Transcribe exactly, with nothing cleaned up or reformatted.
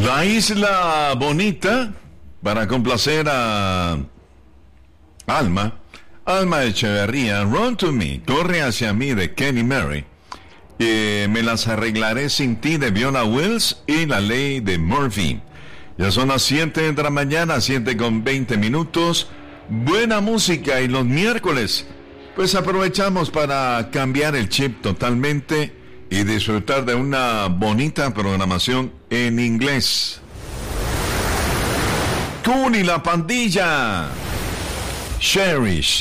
La Isla Bonita, para complacer a Alma, Alma Echeverría, Run to Me, Corre hacia mí, de Kenny Murray, eh, Me las arreglaré sin ti, de Viola Wills, y La Ley de Murphy. Ya son las siete de la mañana, siete con veinte minutos. Buena música, y los miércoles pues aprovechamos para cambiar el chip totalmente y disfrutar de una bonita programación en inglés. Kool y la Pandilla, Cherish.